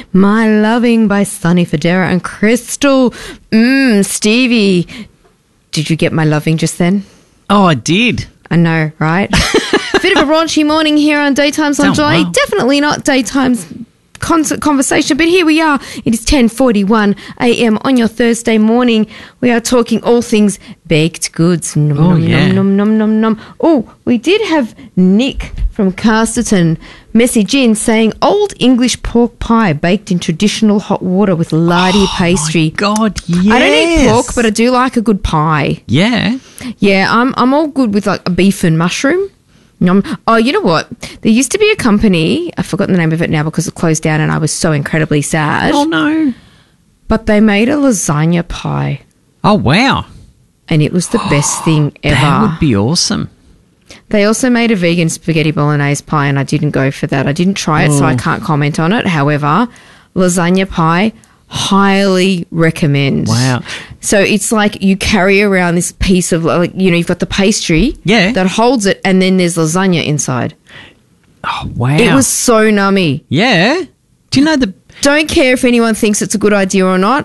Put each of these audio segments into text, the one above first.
My Loving by Sonny Fodera and Crystal. Stevie, did you get My Loving just then? Oh, I did. I know, right? Bit of a raunchy morning here on Daytimes on Joy. Wow. Definitely not Daytime's concert conversation, but here we are. It is 10:41 a.m. on your Thursday morning. We are talking all things baked goods. Nom, nom, yeah. nom, nom, nom, nom. Oh, we did have Nick from Casterton message in saying old English pork pie baked in traditional hot water with lardy pastry. God, yes. I don't eat pork, but I do like a good pie. Yeah. Yeah, I'm all good with like a beef and mushroom. Oh, you know what? There used to be a company, I've forgotten the name of it now because it closed down and I was so incredibly sad. Oh, no. But they made a lasagna pie Oh, wow. and it was the best thing ever. That would be awesome. They also made a vegan spaghetti bolognese pie and I didn't go for that. I didn't try it, so I can't comment on it. However, lasagna pie, highly recommend. Wow. So it's like you carry around this piece of, like, you know, you've got the pastry that holds it and then there's lasagna inside. Oh, wow. It was so nummy. Yeah. Do you know the... Don't care if anyone thinks it's a good idea or not.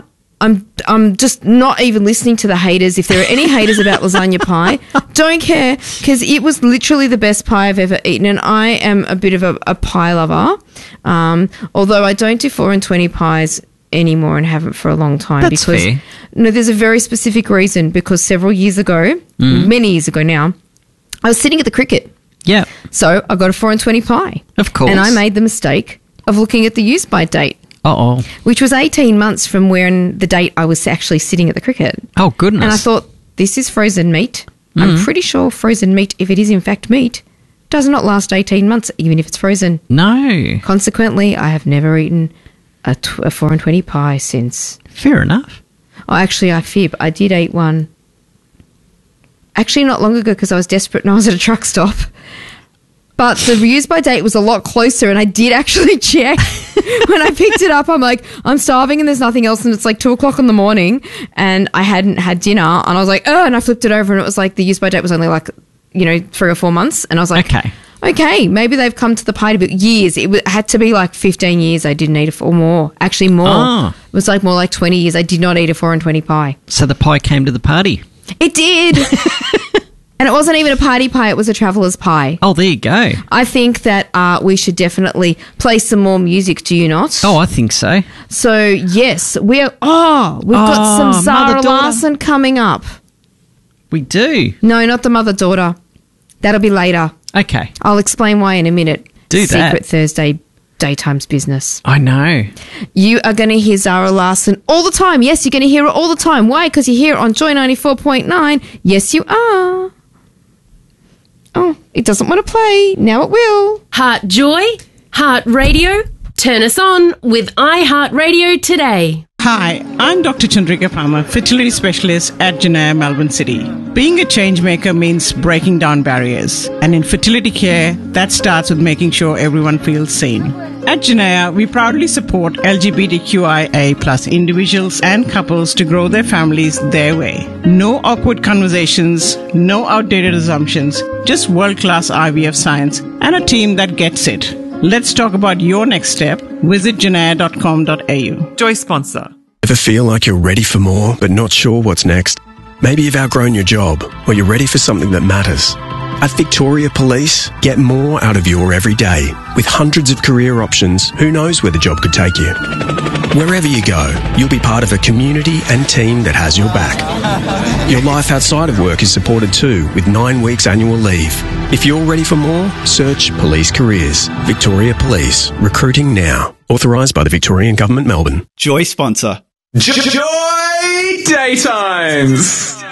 I'm just not even listening to the haters. If there are any haters about lasagna pie, don't care, because it was literally the best pie I've ever eaten, and I am a bit of a pie lover. Although I don't do 4 and 20 pies anymore and haven't for a long time. That's because fair. No, there's a very specific reason, because several years ago, many years ago now, I was sitting at the cricket. Yeah. So I got a 4 and 20 pie. Of course. And I made the mistake of looking at the use by date. Uh-oh. Which was 18 months from when the date I was actually sitting at the cricket. Oh, goodness. And I thought, this is frozen meat. I'm pretty sure frozen meat, if it is in fact meat, does not last 18 months, even if it's frozen. No. Consequently, I have never eaten a 4 and 20 pie since. Fair enough. Oh, actually, I fib. I did eat one. Actually, not long ago, because I was desperate and I was at a truck stop. But the use by date was a lot closer, and I did actually check. When I picked it up, I'm like, I'm starving and there's nothing else, and it's like 2 o'clock in the morning, and I hadn't had dinner, and I was like, oh, and I flipped it over, and it was like the use by date was only like, 3 or 4 months, and I was like, okay, maybe they've come to the party, but years. It had to be like 15 years I didn't eat it, or more. Actually, more. Oh. It was like more like 20 years I did not eat a 4 and 20 pie. So the pie came to the party. It did. And it wasn't even a party pie, it was a traveller's pie. Oh, there you go. I think that we should definitely play some more music, do you not? Oh, I think so. So, yes, we've got some Zara Larsson coming up. We do? No, not the mother-daughter. That'll be later. Okay. I'll explain why in a minute. Do that. Secret Thursday Daytime's business. I know. You are going to hear Zara Larsson all the time. Yes, you're going to hear it all the time. Why? Because you hear it on Joy 94.9. Yes, you are. Oh, it doesn't want to play. Now it will. Heart Joy, Heart Radio. Turn us on with iHeartRadio today. Hi, I'm Dr. Chandrika Palmer, fertility specialist at Janaya, Melbourne City. Being a change maker means breaking down barriers. And in fertility care, that starts with making sure everyone feels seen. At Janaya, we proudly support LGBTQIA plus individuals and couples to grow their families their way. No awkward conversations, no outdated assumptions, just world-class IVF science and a team that gets it. Let's talk about your next step. Visit janaya.com.au. Joy sponsor. Ever feel like you're ready for more but not sure what's next? Maybe you've outgrown your job or you're ready for something that matters. At Victoria Police, get more out of your everyday. With hundreds of career options, who knows where the job could take you? Wherever you go, you'll be part of a community and team that has your back. Your life outside of work is supported too, with 9 weeks annual leave. If you're ready for more, search Police Careers. Victoria Police. Recruiting now. Authorised by the Victorian Government, Melbourne. Joy sponsor. Joy Daytimes.